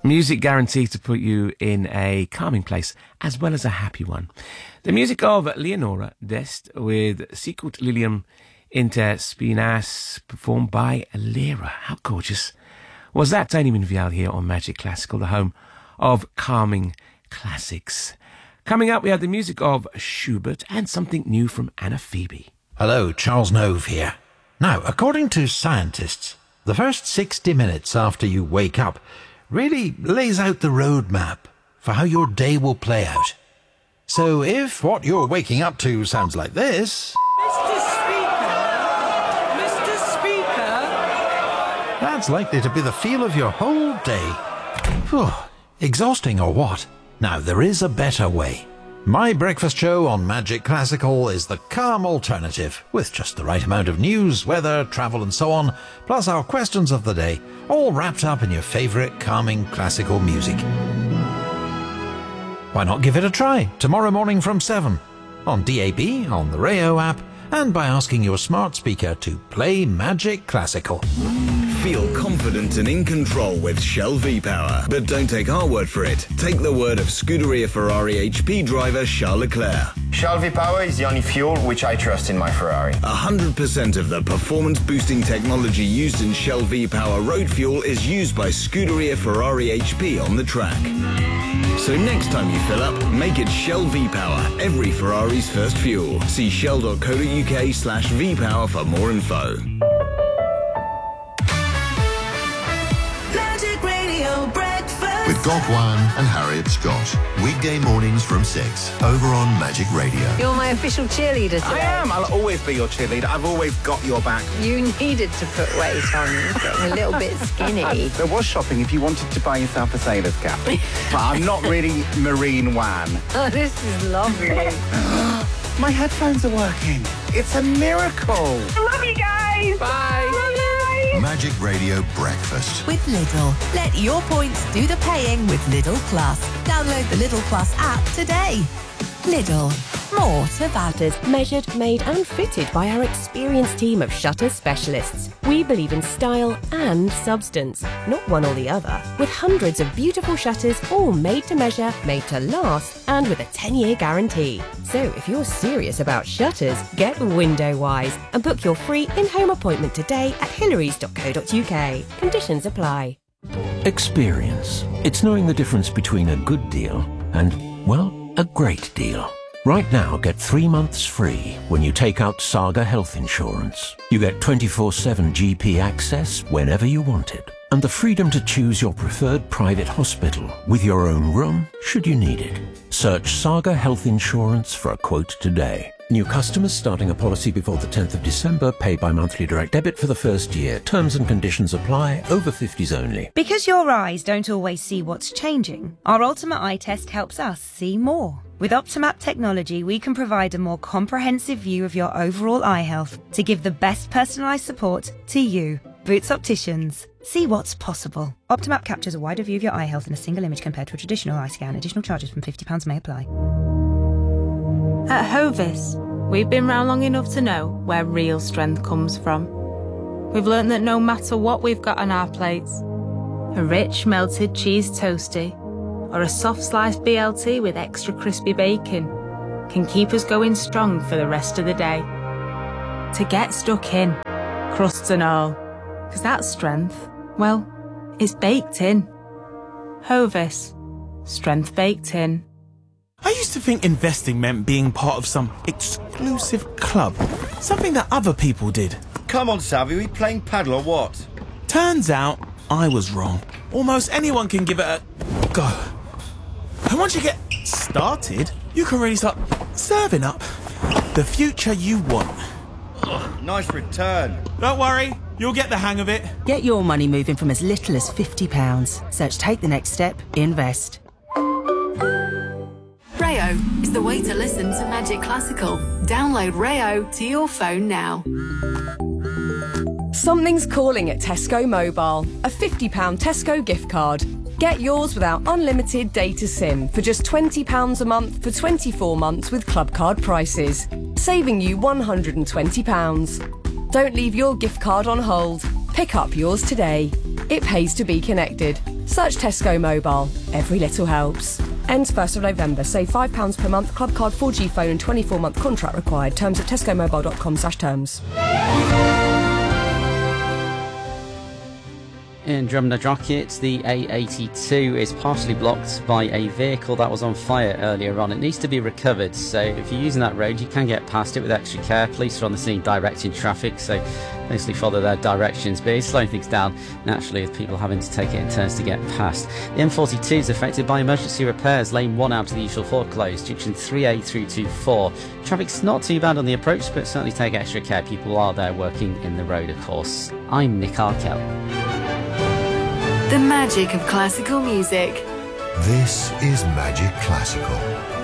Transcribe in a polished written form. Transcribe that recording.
Music guaranteed to put you in a calming place as well as a happy one. The music of Leonora Dest with Sicut Lilium Inter Spinas, performed by Lyra. How gorgeous was that? Tony Minvial here on Magic Classical, the home of calming classics. Coming up, we have the music of Schubert and something new from Anna Phoebe. Hello, Charles Nove here. Now, according to scientists, the first 60 minutes after you wake up really lays out the roadmap for how your day will play out. So if what you're waking up to sounds like this... Mr. Speaker! That's likely to be the feel of your whole day. Whew, exhausting or what? Now, there is a better way. My breakfast show on Magic Classical is the calm alternative, with just the right amount of news, weather, travel and so on, plus our questions of the day, all wrapped up in your favourite calming classical music. Why not give it a try tomorrow morning from 7, on DAB, on the Rayo app, and by asking your smart speaker to play Magic Classical. Feel confident and in control with Shell V-Power. But don't take our word for it. Take the word of Scuderia Ferrari HP driver Charles Leclerc. Shell V-Power is the only fuel which I trust in my Ferrari. 100% of the performance-boosting technology used in Shell V-Power road fuel is used by Scuderia Ferrari HP on the track. So next time you fill up, make it Shell V-Power, every Ferrari's first fuel. See shell.co.uk/V-Power for more info. With Gokwan and Harriet Scott. Weekday mornings from 6, over on Magic Radio. You're my official cheerleader today. I am. I'll always be your cheerleader. I've always got your back. You needed to put weight on. You're getting a little bit skinny. There was shopping if you wanted to buy yourself a sailor's cap. But I'm not really Marine Wan. Oh, this is lovely. My headphones are working. It's a miracle. I love you guys! Bye. Bye. Magic Radio Breakfast. With Lidl. Let your points do the paying with Lidl Plus. Download the Lidl Plus app today. Lidl. More to value. Measured, made and fitted by our experienced team of shutter specialists. We believe in style and substance, not one or the other. With hundreds of beautiful shutters, all made to measure, made to last, and with a 10-year guarantee. So if you're serious about shutters, get Window Wise and book your free in-home appointment today at hillarys.co.uk. Conditions apply. Experience. It's knowing the difference between a good deal and, well, a great deal. Right now, get 3 months free when you take out Saga Health Insurance. You get 24/7 GP access whenever you want it, and the freedom to choose your preferred private hospital with your own room should you need it. Search Saga Health Insurance for a quote today. New customers starting a policy before the 10th of December pay by monthly direct debit for the first year. Terms and conditions apply. Over 50s only. Because your eyes don't always see what's changing, our Ultimate Eye Test helps us see more. With Optimap technology, we can provide a more comprehensive view of your overall eye health to give the best personalised support to you. Boots Opticians. See what's possible. Optimap captures a wider view of your eye health in a single image compared to a traditional eye scan. Additional charges from £50 may apply. At Hovis, we've been round long enough to know where real strength comes from. We've learnt that no matter what we've got on our plates, a rich melted cheese toastie or a soft sliced BLT with extra crispy bacon can keep us going strong for the rest of the day. To get stuck in, crusts and all, because that strength, well, it's baked in. Hovis, strength baked in. I used to think investing meant being part of some exclusive club, something that other people did. Come on, Savvy, are we playing paddle or what? Turns out I was wrong. Almost anyone can give it a go. And once you get started, you can really start serving up the future you want. Nice return. Don't worry, you'll get the hang of it. Get your money moving from as little as £50. Search Take the Next Step, Invest. Rayo is the way to listen to Magic Classical. Download Rayo to your phone now. Something's calling at Tesco Mobile. A £50 Tesco gift card. Get yours without unlimited data SIM for just £20 a month for 24 months with club card prices, saving you £120. Don't leave your gift card on hold. Pick up yours today. It pays to be connected. Search Tesco Mobile. Every little helps. Ends 1st of November. Save £5 per month. Club card, 4G phone and 24-month contract required. Terms at tescomobile.com/terms. In Drumner Drocket, the A82 is partially blocked by a vehicle that was on fire earlier on. It needs to be recovered, so if you're using that road, you can get past it with extra care. Police are on the scene directing traffic, so basically follow their directions, but it's slowing things down naturally with people having to take it in turns to get past. The M42 is affected by emergency repairs. Lane 1 out to the usual 4 closed, junction 3A through to 4. Traffic's not too bad on the approach, but certainly take extra care. People are there working in the road, of course. I'm Nick Arkell. The magic of classical music. This is Magic Classical.